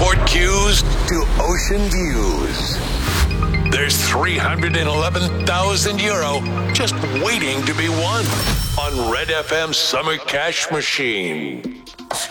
airport queues to ocean views. There's €311,000 just waiting to be won on Red FM Summer Cash Machine.